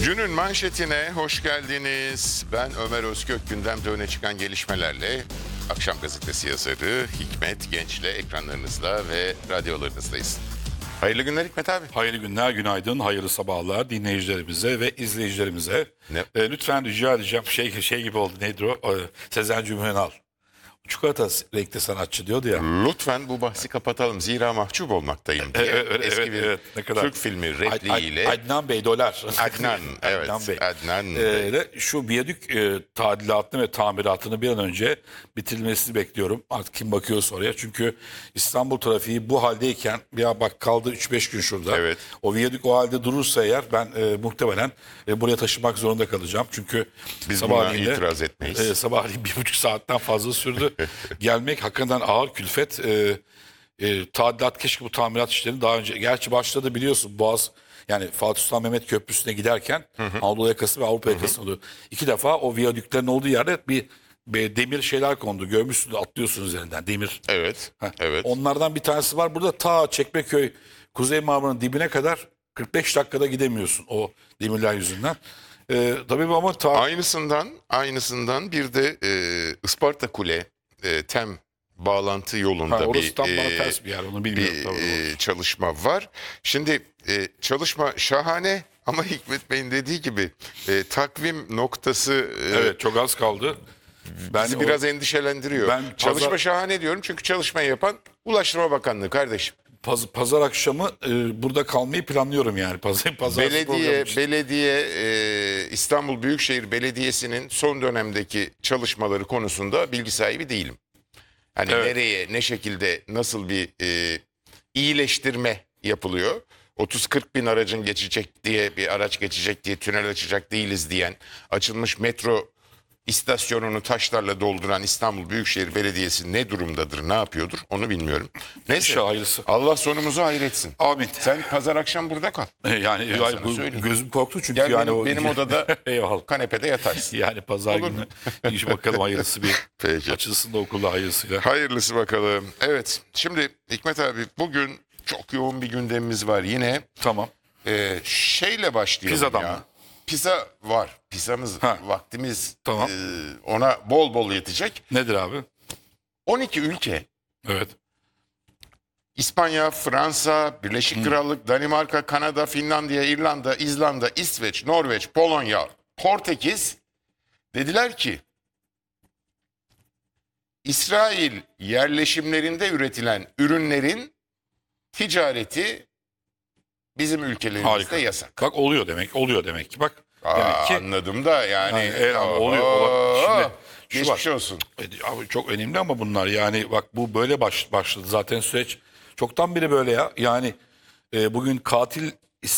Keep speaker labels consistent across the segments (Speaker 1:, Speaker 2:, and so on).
Speaker 1: Günün manşetine hoş geldiniz. Ben Ömer Özkök, gündemde öne çıkan gelişmelerle Akşam Gazetesi yazarı Hikmet Genç'le ekranlarınızda ve radyolarınızdayız. Hayırlı günler Hikmet abi.
Speaker 2: Hayırlı günler, günaydın, hayırlı sabahlar dinleyicilerimize ve izleyicilerimize. Lütfen rica edeceğim, şey gibi oldu, neydi o? Sezen Cümhunal. Çikolata renkli sanatçı diyordu ya.
Speaker 1: Lütfen bu bahsi kapatalım, zira mahcup olmaktayım diye. Eski bir
Speaker 2: ne kadar
Speaker 1: Türk filmi repliğiyle.
Speaker 2: Adnan Bey dolar.
Speaker 1: Adnan, evet.
Speaker 2: Adnan Bey.
Speaker 1: Adnan Bey.
Speaker 2: Şu viyadük tadilatını ve tamiratını bir an önce bitirilmesini bekliyorum. Artık kim bakıyorsa oraya. Çünkü İstanbul trafiği bu haldeyken, ya bak kaldı 3-5 gün şurada.
Speaker 1: Evet.
Speaker 2: O viyadük o halde durursa eğer ben muhtemelen buraya taşımak zorunda kalacağım. Çünkü
Speaker 1: Biz buna itiraz etmeyiz.
Speaker 2: Sabahleyin 1,5 saatten fazla sürdü. Gelmek hakikaten ağır külfet. Tadilat, keşke bu tamirat işlerini daha önce, gerçi başladı biliyorsun, Boğaz, yani Fatih Sultan Mehmet Köprüsü'ne giderken Anadolu yakası ve Avrupa yakası oluyor. 2 defa o viyadüklerin olduğu yerde bir demir şeyler kondu. Görmüşsünüz, atlıyorsunuz üzerinden demir.
Speaker 1: Evet. Evet.
Speaker 2: Onlardan bir tanesi var burada, ta Çekmeköy Kuzey Marmara'nın dibine kadar 45 dakikada gidemiyorsun o demirler yüzünden. Tabii ama aynısından bir de Isparta Kule TEM bağlantı yolunda orası tam bana ters bir yer, onu bilmiyorum.
Speaker 1: Çalışma var. Şimdi çalışma şahane ama Hikmet Bey'in dediği gibi takvim noktası
Speaker 2: evet, çok az kaldı.
Speaker 1: bizi biraz endişelendiriyor. Çalışma
Speaker 2: pazar,
Speaker 1: şahane diyorum çünkü çalışmayı yapan Ulaştırma Bakanlığı kardeşim.
Speaker 2: Pazar akşamı burada kalmayı planlıyorum yani. Pazar
Speaker 1: Belediye İstanbul Büyükşehir Belediyesi'nin son dönemdeki çalışmaları konusunda bilgi sahibi değilim. Hani
Speaker 2: evet,
Speaker 1: nereye, ne şekilde, nasıl bir iyileştirme yapılıyor? 30-40 bin aracın geçecek diye, bir araç geçecek diye tünel açacak değiliz diyen, açılmış metro istasyonunu taşlarla dolduran İstanbul Büyükşehir Belediyesi ne durumdadır, ne yapıyordur onu bilmiyorum. Neyse,
Speaker 2: hayırlısı.
Speaker 1: Allah sonumuzu hayretsin.
Speaker 2: Amin.
Speaker 1: Sen pazar akşam burada kal.
Speaker 2: Yani gözüm korktu çünkü
Speaker 1: Gel
Speaker 2: yani
Speaker 1: benim odada
Speaker 2: eyvallah,
Speaker 1: kanepede yatarsın.
Speaker 2: yani pazar günü iş bakalım, hayırlısı bir
Speaker 1: Peki.
Speaker 2: açılsın da okulda hayırlısıyla.
Speaker 1: Hayırlısı bakalım. Evet, şimdi Hikmet abi bugün çok yoğun bir gündemimiz var yine.
Speaker 2: Tamam.
Speaker 1: Şeyle başlayalım
Speaker 2: Pizzadan
Speaker 1: ya.
Speaker 2: mı?
Speaker 1: Pizza var. Pizzamız, vaktimiz
Speaker 2: Tamam.
Speaker 1: ona bol bol yetecek.
Speaker 2: Nedir abi?
Speaker 1: 12 ülke.
Speaker 2: Evet.
Speaker 1: İspanya, Fransa, Birleşik Krallık, Danimarka, Kanada, Finlandiya, İrlanda, İzlanda, İsveç, Norveç, Polonya, Portekiz dediler ki İsrail yerleşimlerinde üretilen ürünlerin ticareti bizim ülkelerimizde
Speaker 2: Harika.
Speaker 1: yasak.
Speaker 2: Bak oluyor demek ki. Bak demek ki
Speaker 1: Anladım da yani
Speaker 2: oluyor. Şimdi
Speaker 1: geçmiş olsun.
Speaker 2: Abi çok önemli ama bunlar, yani bak bu böyle başladı zaten süreç. Çoktan beri böyle ya. Yani bugün katil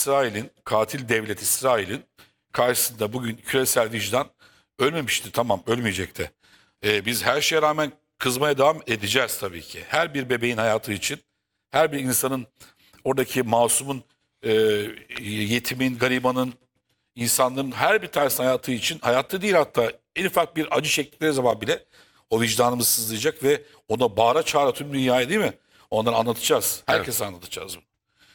Speaker 2: devlet İsrail'in karşısında bugün küresel vicdan ölmemişti, tamam, ölmeyecekti. Biz her şeye rağmen kızmaya devam edeceğiz tabii ki. Her bir bebeğin hayatı için, her bir insanın, oradaki masumun, yetimin, garibanın, insanların her bir tanesi hayatı için, hayatta değil hatta en ufak bir acı çektikleri zaman bile o vicdanımız sızlayacak ve ona bağıra çağıra tüm dünyaya, değil mi? Onları anlatacağız. Herkese anlatacağız bunu.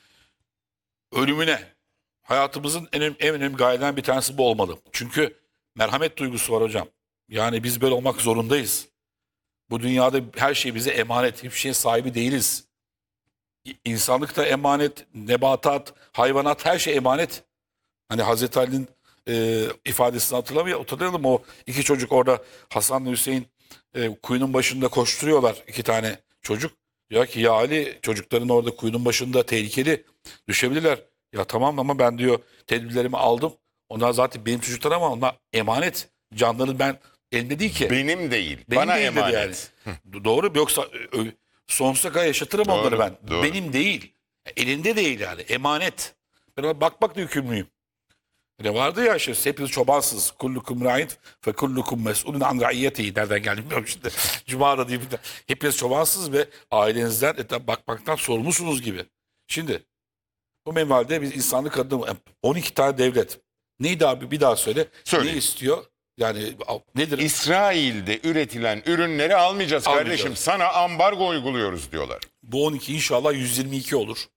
Speaker 2: Ölümüne, hayatımızın en önemli gayelerinden bir tanesi bu olmalı. Çünkü merhamet duygusu var hocam. Yani biz böyle olmak zorundayız. Bu dünyada her şey bize emanet. Hiçbir şeyin sahibi değiliz. İnsanlık da emanet, nebatat, hayvanat, her şey emanet. Hani Hazreti Ali'nin ifadesini hatırlayalım. O 2 çocuk orada, Hasan ve Hüseyin, kuyunun başında koşturuyorlar, 2 tane çocuk. Diyor ki ya Ali, çocukların orada kuyunun başında tehlikeli, düşebilirler. Ya tamam ama ben diyor tedbirlerimi aldım. Onlar zaten benim çocuklar ama onlar emanet. Canları ben elimde değil ki.
Speaker 1: Benim değil. Bana
Speaker 2: değil dedi
Speaker 1: emanet.
Speaker 2: yani. Doğru, yoksa sonsuza kadar yaşatırım onları ben.
Speaker 1: Doğru.
Speaker 2: Benim değil. Elinde değil yani. Emanet. Ben ona bakmakla yükümlüyüm. Ne vardı ya işte, hepiniz çobansınız. Kullukum ra'in fe kullukum mes'ulun an ra'iyetihi. Nereden geldi bilmiyorum şimdi. Cuma değil. Hepiniz çobansınız ve ailenizden bakmaktan sorumlusunuz gibi. Şimdi bu menvalde biz insanlık adına 12 tane devlet. Neydi abi, bir daha söyle.
Speaker 1: Söyle.
Speaker 2: Ne istiyor? Yani nedir?
Speaker 1: İsrail'de üretilen ürünleri almayacağız kardeşim.
Speaker 2: Almayacağız.
Speaker 1: Sana ambargo uyguluyoruz diyorlar.
Speaker 2: Bu 12 inşallah 122 olur.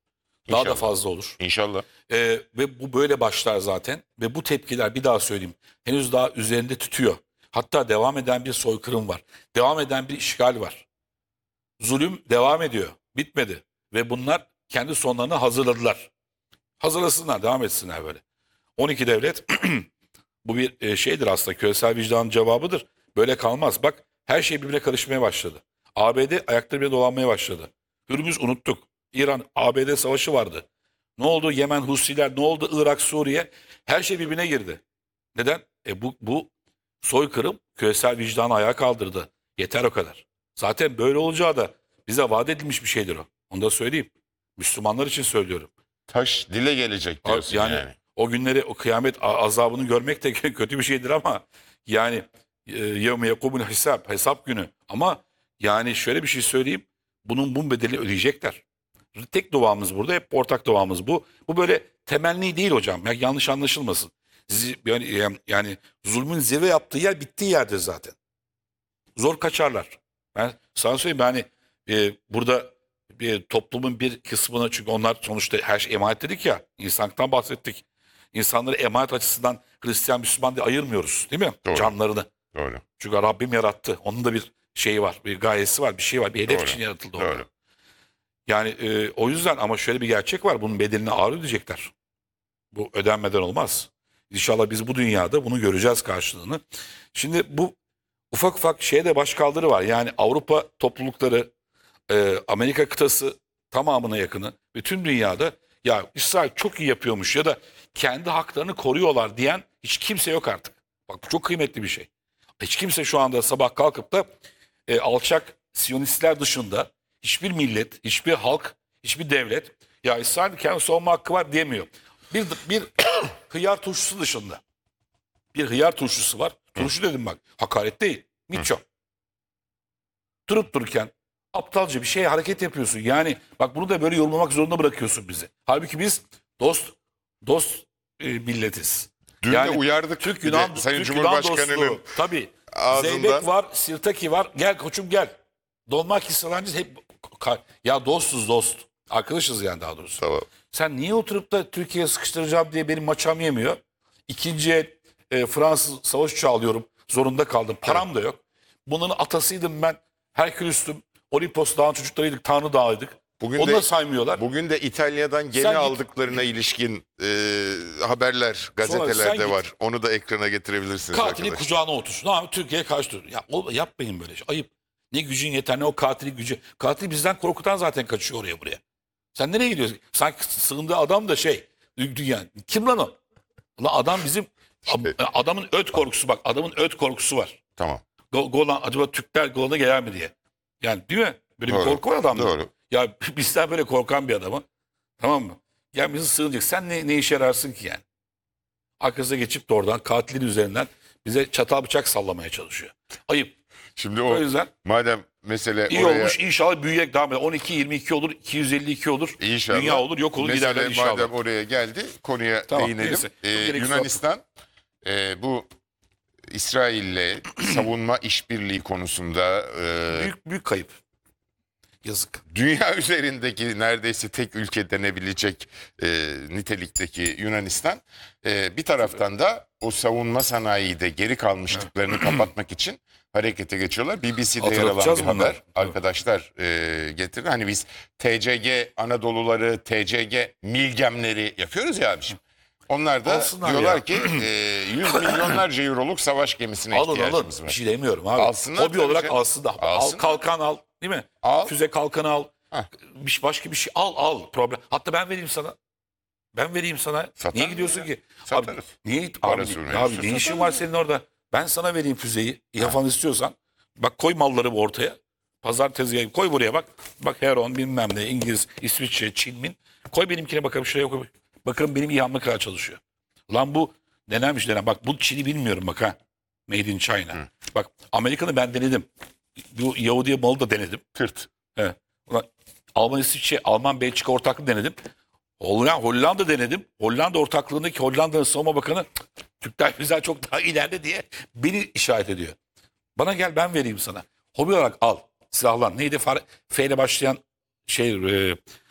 Speaker 2: Daha da
Speaker 1: İnşallah.
Speaker 2: fazla olur.
Speaker 1: İnşallah.
Speaker 2: Ve bu böyle başlar zaten. Ve bu tepkiler, bir daha söyleyeyim, henüz daha üzerinde tutuyor. Hatta devam eden bir soykırım var. Devam eden bir işgal var. Zulüm devam ediyor. Bitmedi. Ve bunlar kendi sonlarını hazırladılar. Hazırlasınlar, devam etsinler böyle. 12 devlet bu bir şeydir aslında, küresel vicdanın cevabıdır. Böyle kalmaz. Bak, her şey birbirine karışmaya başladı. ABD ayakları bile dolanmaya başladı. Hürmüz unuttuk. İran ABD savaşı vardı. Ne oldu? Yemen Husiler, ne oldu? Irak, Suriye. Her şey birbirine girdi. Neden? Bu soykırım küresel vicdanı ayağa kaldırdı. Yeter o kadar. Zaten böyle olacağı da bize vaat edilmiş bir şeydir o. Onu da söyleyeyim. Müslümanlar için söylüyorum.
Speaker 1: Taş dile gelecek diyorsun yani.
Speaker 2: O günleri, o kıyamet azabını görmek de kötü bir şeydir ama yani yevme yekumul hesap günü. Ama yani şöyle bir şey söyleyeyim. Bu bedeli ödeyecekler. Tek duamız burada, hep ortak duamız bu. Bu böyle temenni değil hocam. Ya, yanlış anlaşılmasın. Yani zulmün zirve yaptığı yer bittiği yerdir zaten. Zor kaçarlar. Ben sana söyleyeyim, yani burada toplumun bir kısmına, çünkü onlar sonuçta her şey emanet dedik ya, insanlıktan bahsettik. İnsanları emanet açısından Hristiyan, Müslüman diye ayırmıyoruz, değil mi?
Speaker 1: Doğru.
Speaker 2: Canlarını.
Speaker 1: Doğru.
Speaker 2: Çünkü Rabbim yarattı. Onun da bir şeyi var, bir gayesi var, bir şey var, bir hedef
Speaker 1: Doğru.
Speaker 2: için yaratıldı
Speaker 1: Doğru.
Speaker 2: orada. Yani o yüzden, ama şöyle bir gerçek var, bunun bedelini ağır ödeyecekler. Bu ödenmeden olmaz. İnşallah biz bu dünyada bunu göreceğiz karşılığını. Şimdi bu ufak ufak de başkaldırı var. Yani Avrupa toplulukları, Amerika kıtası tamamına yakını, bütün dünyada ya İsrail çok iyi yapıyormuş ya da kendi haklarını koruyorlar diyen hiç kimse yok artık. Bak, bu çok kıymetli bir şey. Hiç kimse şu anda sabah kalkıp da alçak Siyonistler dışında hiçbir millet, hiçbir halk, hiçbir devlet ya İsrail kendi savunma hakkı var diyemiyor. Bir hıyar turşusu dışında. Bir hıyar turşusu var. Turşu dedim bak. Hakaret değil. Miço. Durup dururken aptalca bir şey hareket yapıyorsun. Yani bak, bunu da böyle yorumlamak zorunda bırakıyorsun bizi. Halbuki biz dost milletiz.
Speaker 1: Dün de uyardık.
Speaker 2: Türk
Speaker 1: Bir de
Speaker 2: Yunan,
Speaker 1: Sayın
Speaker 2: Türk
Speaker 1: Cumhurbaşkanı'nın
Speaker 2: Yunan dostluğu. Tabii.
Speaker 1: ağzından-
Speaker 2: Zeybek var, Sirtaki var. Gel koçum gel. Dolmak İsrailciz hep ya dost. Arkadaşız yani, daha doğrusu.
Speaker 1: Tamam.
Speaker 2: Sen niye oturup da Türkiye'ye sıkıştıracağım diye benim maçam yemiyor? İkinciye Fransız savaş uçağı alıyorum. Zorunda kaldım. Param da yok. Bunun atasıydım ben. Herkülüstüm. Olimpos Dağı'nın çocuklarıydık. Tanrı Dağı'ydık.
Speaker 1: Bugün
Speaker 2: Onu
Speaker 1: de-
Speaker 2: da saymıyorlar.
Speaker 1: Bugün de İtalya'dan gemi
Speaker 2: Sen git.
Speaker 1: aldıklarına ilişkin haberler
Speaker 2: sen
Speaker 1: gazetelerde
Speaker 2: git.
Speaker 1: var. Onu da ekrana getirebilirsiniz
Speaker 2: Katili
Speaker 1: arkadaşlar.
Speaker 2: kucağına otursun. Ha, Türkiye'ye karşı dur. Ya yapmayın böyle şey. Ayıp. Ne gücün yeter, ne o katilin gücü. Katil bizden korkutan zaten kaçıyor oraya buraya. Sen nereye gidiyorsun? Sanki sığındığı adam da dünya. Kim lan o? Lan adam bizim adamın öt korkusu, bak adamın öt korkusu var.
Speaker 1: Tamam.
Speaker 2: Golan, acaba Türkler Golan'a gelir mi diye. Yani değil mi? Böyle bir
Speaker 1: Doğru.
Speaker 2: korku var adamda.
Speaker 1: Doğru.
Speaker 2: Ya bizden böyle korkan bir adamı. Tamam mı? Yani bizi sığınacak. Sen ne işe yararsın ki yani? Arkasına geçip de oradan katilin üzerinden bize çatal bıçak sallamaya çalışıyor. Ayıp.
Speaker 1: Şimdi
Speaker 2: O yüzden
Speaker 1: madem mesele
Speaker 2: iyi
Speaker 1: oraya
Speaker 2: olmuş, inşallah büyüyerek devam eder. 12-22 olur, 252 olur.
Speaker 1: inşallah.
Speaker 2: Dünya olur, yok olur,
Speaker 1: Mesele
Speaker 2: giderler inşallah.
Speaker 1: madem oraya geldi, konuya
Speaker 2: Tamam,
Speaker 1: değinelim.
Speaker 2: neyse. Çok gereksiz
Speaker 1: Yunanistan bu İsrail'le savunma işbirliği konusunda
Speaker 2: Büyük kayıp. Yazık.
Speaker 1: dünya üzerindeki neredeyse tek ülke denebilecek nitelikteki Yunanistan bir taraftan da o savunma sanayide geri kalmışlıklarını kapatmak için harekete geçiyorlar. BBC'de yer alan
Speaker 2: Hatırlatacağız
Speaker 1: bir
Speaker 2: bunları.
Speaker 1: haber arkadaşlar getirdi. Hani biz TCG Anadoluları, TCG Milgemleri yapıyoruz ya abiciğim. Onlar da
Speaker 2: Alsınlar
Speaker 1: diyorlar
Speaker 2: ya.
Speaker 1: ki 100 milyonlarca euroluk savaş gemisine
Speaker 2: Alın
Speaker 1: ihtiyacımız
Speaker 2: Bir
Speaker 1: var.
Speaker 2: şey demiyorum abi.
Speaker 1: Alsınlar
Speaker 2: Hobi
Speaker 1: tabii
Speaker 2: olarak
Speaker 1: canım.
Speaker 2: alsın da. Al,
Speaker 1: Alsınlar.
Speaker 2: kalkan al. Değil mi?
Speaker 1: Al.
Speaker 2: Füze kalkanı al.
Speaker 1: Heh.
Speaker 2: Başka bir şey al. Problem. Hatta ben vereyim sana. Ben vereyim sana.
Speaker 1: Satarız
Speaker 2: Niye gidiyorsun
Speaker 1: ya.
Speaker 2: ki?
Speaker 1: Satarız.
Speaker 2: Abi, niye?
Speaker 1: Parası
Speaker 2: Abi
Speaker 1: olmuyor.
Speaker 2: ne işin var senin orada? Ben sana vereyim füzeyi. Yapan istiyorsan. Bak, koy malları ortaya. Pazar tezgahı koy buraya bak. Bak Heron bilmem ne, İngiliz, İsviçre, Çinmin. Koy benimkine bakalım, şuraya koy. Bakalım benim İHA'm kadar çalışıyor. Lan bu denenmiş. Bak, bu Çin'i bilmiyorum bak ha. Made in China. Bak, Amerikan'ı ben denedim. Bu Yahudi'ye malı da denedim.
Speaker 1: Tırt.
Speaker 2: Evet. Ulan, Alman, İsviçre, Alman, Belçika ortaklığı denedim. Hollanda denedim. Hollanda ortaklığındaki Hollanda'nın savunma bakanı Türkler bizden çok daha ileride diye beni işaret ediyor. Bana gel, ben vereyim sana. Hobi olarak al. Silahlan. Neydi? F ile başlayan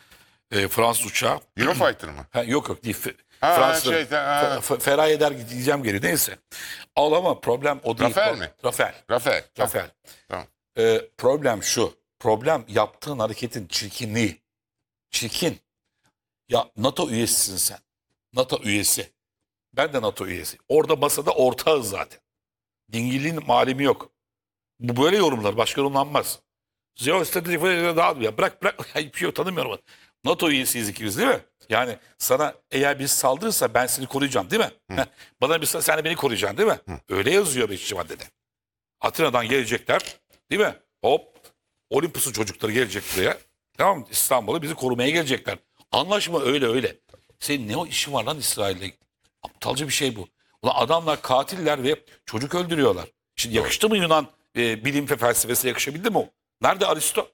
Speaker 2: Fransız uçağı.
Speaker 1: Eurofighter mı?
Speaker 2: Yok değil.
Speaker 1: Ha,
Speaker 2: Fransız
Speaker 1: ha.
Speaker 2: Feraye eder gideceğim geri neyse. Al ama problem o değil.
Speaker 1: Rafael mi?
Speaker 2: Rafael.
Speaker 1: Rafael. Tamam.
Speaker 2: Rafael.
Speaker 1: Tamam.
Speaker 2: Problem şu. Problem yaptığın hareketin çirkinliği. Çirkin. Ya NATO üyesisin sen. NATO üyesi. Ben de NATO üyesi. Orada masada ortağız zaten. Dingilliğin malimi yok. Bu böyle yorumlar. Başka yorumlanmaz. Jeostrateji falan daha ya bırak hiçbir şey tanımıyorum. NATO üyesiyiz ikimiz değil mi? Yani sana eğer bir saldırırsa ben seni koruyacağım değil mi? Heh, bana bir sen de beni koruyacaksın değil mi? Öyle yazıyor 5. maddede. Atina'dan gelecekler değil mi? Hop Olympus'un çocukları gelecek buraya. Tamam mı? İstanbul'a bizi korumaya gelecekler. Anlaşma öyle. Senin ne o işin var lan İsrail'le? Aptalca bir şey bu. Ulan adamlar katiller ve çocuk öldürüyorlar. Şimdi yakıştı mı Yunan bilim ve felsefesi yakışabildi mi o? Nerede Aristo?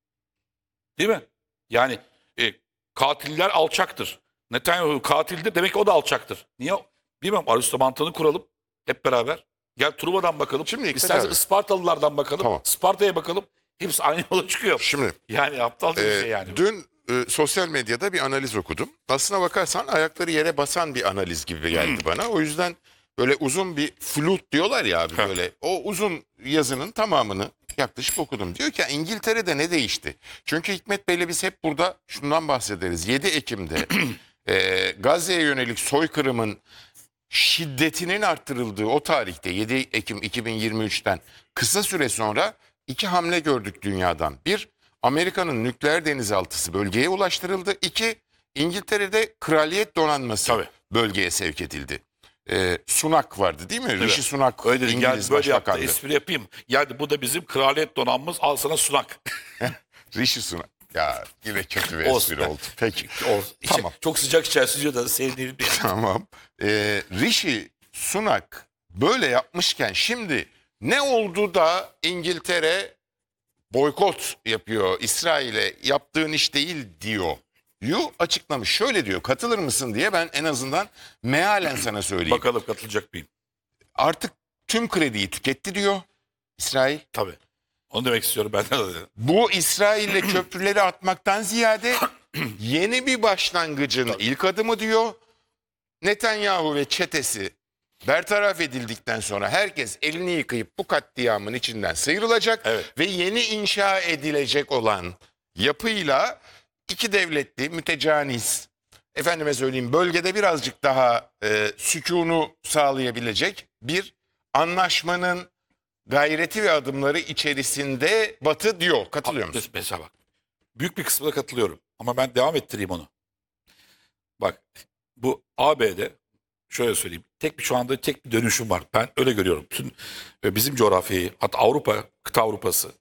Speaker 2: Değil mi? Yani katiller alçaktır. Netanyahu katildir demek ki o da alçaktır. Niye? Bilmem Aristo mantığını kuralım hep beraber. Gel Truva'dan bakalım.
Speaker 1: Şimdi
Speaker 2: İstersen
Speaker 1: abi.
Speaker 2: Ispartalılardan bakalım.
Speaker 1: Tamam.
Speaker 2: Sparta'ya bakalım. Hepsi aynı yola çıkıyor.
Speaker 1: Şimdi
Speaker 2: Yani aptalca bir şey yani.
Speaker 1: dün sosyal medyada bir analiz okudum. Aslına bakarsan ayakları yere basan bir analiz gibi geldi bana. O yüzden böyle uzun bir flut diyorlar ya abi böyle. O uzun yazının tamamını yaklaşık okudum. Diyor ki İngiltere'de ne değişti? Çünkü Hikmet Bey'le biz hep burada şundan bahsederiz. 7 Ekim'de Gazze'ye yönelik soykırımın şiddetinin arttırıldığı o tarihte 7 Ekim 2023'ten kısa süre sonra iki hamle gördük dünyadan. Bir, Amerika'nın nükleer denizaltısı bölgeye ulaştırıldı. İki, İngiltere'de kraliyet donanması
Speaker 2: Tabii.
Speaker 1: bölgeye sevk edildi. Sunak vardı değil mi? Rishi Sunak
Speaker 2: Öyle dedi,
Speaker 1: İngiliz
Speaker 2: gel böyle yaptı,
Speaker 1: başbakandı.
Speaker 2: espri yapayım. Yani bu da bizim kraliyet donanmamız, al sana sunak.
Speaker 1: Rishi Sunak. Ya yine kötü bir
Speaker 2: Olsun.
Speaker 1: espri oldu. Peki.
Speaker 2: Tamam. Çok sıcak içerisinde de sevdiğim bir
Speaker 1: Tamam. Rishi Sunak böyle yapmışken şimdi ne oldu da İngiltere boykot yapıyor, İsrail'e yaptığın iş değil diyor. Açıklamış. Şöyle diyor, katılır mısın diye ben en azından mealen sana söyleyeyim.
Speaker 2: Bakalım katılacak mıyım?
Speaker 1: Artık tüm krediyi tüketti diyor İsrail.
Speaker 2: Tabii. Onu demek istiyorum ben de.
Speaker 1: Bu İsrail'le köprüleri atmaktan ziyade yeni bir başlangıcın ilk adımı diyor. Netanyahu ve çetesi bertaraf edildikten sonra herkes elini yıkayıp bu katliamın içinden sıyrılacak
Speaker 2: Evet.
Speaker 1: ve yeni inşa edilecek olan yapıyla iki devletli mütecanis, efendime söyleyeyim bölgede birazcık daha sükûnu sağlayabilecek bir anlaşmanın gayreti ve adımları içerisinde Batı diyor. Katılıyor musun?
Speaker 2: Mesela bak. Büyük bir kısmına katılıyorum. Ama ben devam ettireyim onu. Bak bu AB'de şöyle söyleyeyim. Şu anda tek bir dönüşüm var. Ben öyle görüyorum. Bütün bizim coğrafyayı, hatta Avrupa, kıta Avrupası.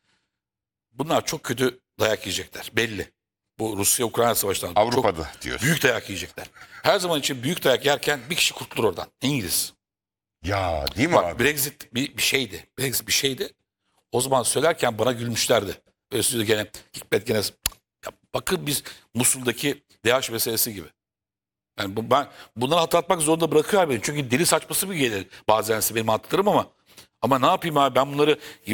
Speaker 2: Bunlar çok kötü dayak yiyecekler. Belli. Bu Rusya-Ukrayna savaşından
Speaker 1: Avrupa'da
Speaker 2: çok
Speaker 1: diyorsun.
Speaker 2: büyük dayak yiyecekler. Her zaman için büyük dayak yerken bir kişi kurtulur oradan. İngiliz.
Speaker 1: Ya değil mi
Speaker 2: Bak
Speaker 1: abi?
Speaker 2: Brexit bir şeydi. Brexit bir şeydi. O zaman söylerken bana gülmüşlerdi. Öyle gene Hikmet gene ya bakın biz Musul'daki DH meselesi gibi. Yani ben bunları hatırlatmak zorunda bırakıyor beni. Çünkü deli saçması bir gelir bazen benim hatırlarım ama ne yapayım abi ben bunları